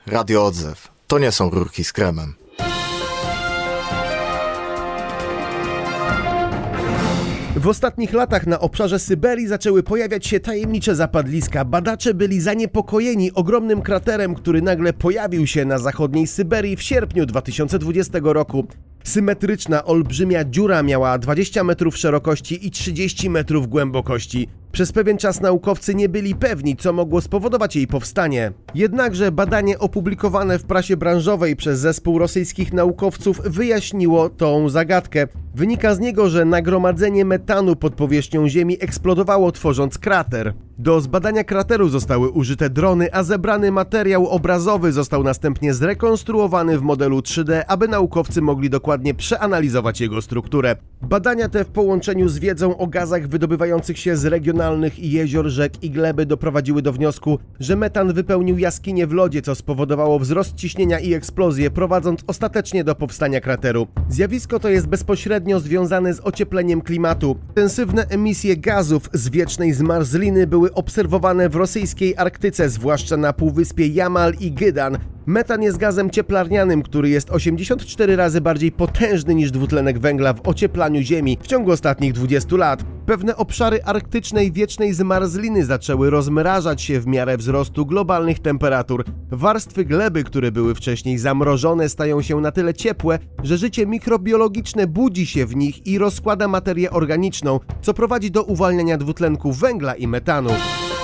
Radio Odzew. To nie są rurki z kremem. W ostatnich latach na obszarze Syberii zaczęły pojawiać się tajemnicze zapadliska. Badacze byli zaniepokojeni ogromnym kraterem, który nagle pojawił się na zachodniej Syberii w sierpniu 2020 roku. Symetryczna, olbrzymia dziura miała 20 metrów szerokości i 30 metrów głębokości. Przez pewien czas naukowcy nie byli pewni, co mogło spowodować jej powstanie. Jednakże badanie opublikowane w prasie branżowej przez zespół rosyjskich naukowców wyjaśniło tą zagadkę. Wynika z niego, że nagromadzenie metanu pod powierzchnią Ziemi eksplodowało, tworząc krater. Do zbadania krateru zostały użyte drony, a zebrany materiał obrazowy został następnie zrekonstruowany w modelu 3D, aby naukowcy mogli dokładnie przeanalizować jego strukturę. Badania te w połączeniu z wiedzą o gazach wydobywających się z regionalnych jezior, rzek i gleby doprowadziły do wniosku, że metan wypełnił jaskinie w lodzie, co spowodowało wzrost ciśnienia i eksplozję, prowadząc ostatecznie do powstania krateru. Zjawisko to jest bezpośrednio związane z ociepleniem klimatu. Intensywne emisje gazów z wiecznej zmarzliny były obserwowane w rosyjskiej Arktyce, zwłaszcza na półwyspie Jamal i Gydan. Metan jest gazem cieplarnianym, który jest 84 razy bardziej potężny niż dwutlenek węgla w ocieplaniu Ziemi w ciągu ostatnich 20 lat. Pewne obszary arktycznej wiecznej zmarzliny zaczęły rozmrażać się w miarę wzrostu globalnych temperatur. Warstwy gleby, które były wcześniej zamrożone, stają się na tyle ciepłe, że życie mikrobiologiczne budzi się w nich i rozkłada materię organiczną, co prowadzi do uwalniania dwutlenku węgla i metanu.